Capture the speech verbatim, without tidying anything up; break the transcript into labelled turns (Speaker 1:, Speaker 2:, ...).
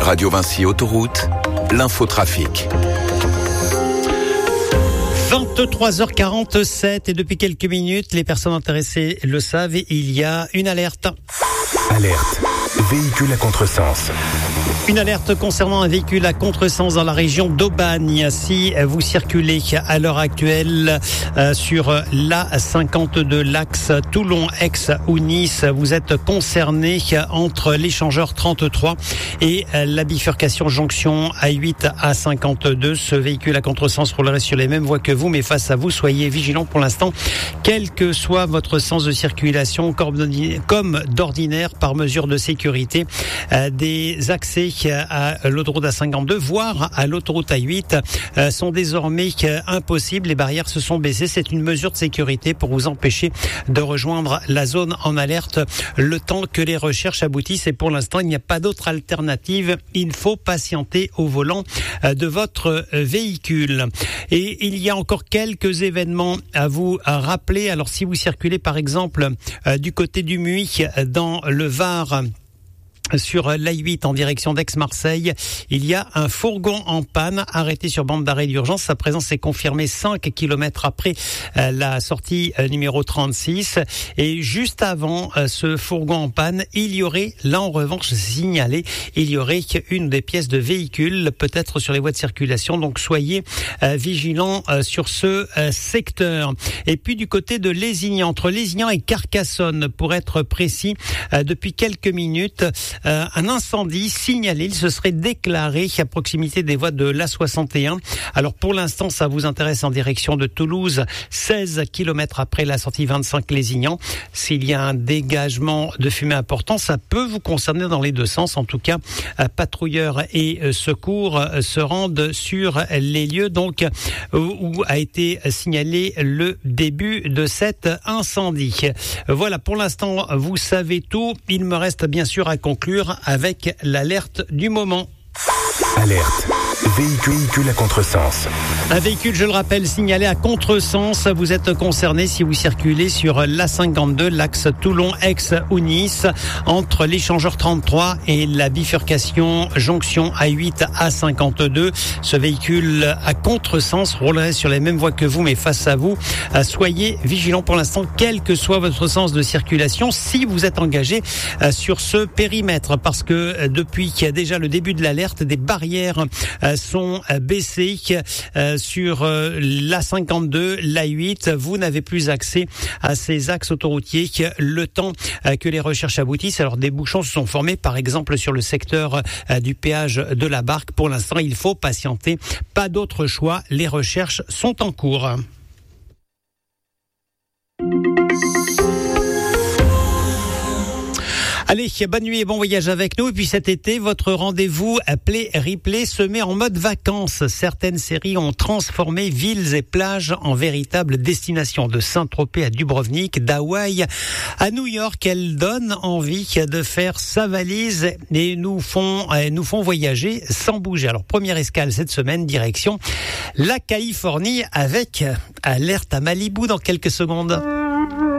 Speaker 1: Radio Vinci Autoroute, l'infotrafic.
Speaker 2: vingt-trois heures quarante-sept et depuis quelques minutes, les personnes intéressées le savent, il y a une alerte.
Speaker 3: Alerte. Véhicule à contresens.
Speaker 2: Une alerte concernant un véhicule à contresens dans la région d'Aubagne. Si vous circulez à l'heure actuelle euh, sur l'A cinquante-deux, l'axe Toulon-Aix ou Nice, vous êtes concerné entre l'échangeur trente-trois et euh, la bifurcation jonction A huit A cinquante-deux. Ce véhicule à contresens roulerait sur les mêmes voies que vous, mais face à vous, soyez vigilants pour l'instant, quel que soit votre sens de circulation, comme d'ordinaire, par mesure de sécurité, euh, des accès à l'autoroute A cinquante-deux, voire à l'autoroute A huit, euh, sont désormais impossibles. Les barrières se sont baissées. C'est une mesure de sécurité pour vous empêcher de rejoindre la zone en alerte le temps que les recherches aboutissent. Et pour l'instant, il n'y a pas d'autre alternative. Il faut patienter au volant euh, de votre véhicule. Et il y a encore quelques événements à vous rappeler. Alors, si vous circulez, par exemple, euh, du côté du Muy, dans le Var, sur l'A huit en direction d'Aix-Marseille, il y a un fourgon en panne arrêté sur bande d'arrêt d'urgence. Sa présence est confirmée cinq kilomètres après euh, la sortie euh, numéro trente-six. Et juste avant euh, ce fourgon en panne, il y aurait, là en revanche signalé, il y aurait une des pièces de véhicule, peut-être sur les voies de circulation. Donc soyez euh, vigilants euh, sur ce euh, secteur. Et puis du côté de Lézignan, entre Lézignan et Carcassonne, pour être précis, euh, depuis quelques minutes, Euh, un incendie signalé, il se serait déclaré à proximité des voies de l'A soixante et un. Alors pour l'instant, ça vous intéresse en direction de Toulouse, seize kilomètres après la sortie vingt-cinq Lézignan. S'il y a un dégagement de fumée important, ça peut vous concerner dans les deux sens. En tout cas, euh, patrouilleurs et euh, secours euh, se rendent sur les lieux donc euh, où a été signalé le début de cet incendie. Voilà, pour l'instant, vous savez tout. Il me reste bien sûr à conclure avec l'alerte du moment.
Speaker 3: Alerte. Véhicule, véhicule à contresens.
Speaker 2: Un véhicule, je le rappelle, signalé à contresens. Vous êtes concerné si vous circulez sur l'A cinquante-deux, l'axe Toulon-Aix ou Nice, entre l'échangeur trente-trois et la bifurcation jonction A huit A cinquante-deux. Ce véhicule à contresens roulerait sur les mêmes voies que vous, mais face à vous. Soyez vigilants pour l'instant, quel que soit votre sens de circulation, si vous êtes engagé sur ce périmètre, parce que depuis qu'il y a déjà le début de l'alerte, des barrières sont baissées euh, sur euh, l'A cinquante-deux, l'A huit. Vous n'avez plus accès à ces axes autoroutiers le temps euh, que les recherches aboutissent. Alors des bouchons se sont formés par exemple sur le secteur euh, du péage de la Barque. Pour l'instant, il faut patienter. Pas d'autre choix. Les recherches sont en cours. Allez, bonne nuit et bon voyage avec nous. Et puis cet été, votre rendez-vous Play Replay se met en mode vacances. Certaines séries ont transformé villes et plages en véritables destinations. De Saint-Tropez à Dubrovnik, d'Hawaï à New York, elles donnent envie de faire sa valise et nous font, nous font voyager sans bouger. Alors, première escale cette semaine, direction la Californie avec alerte à Malibu dans quelques secondes.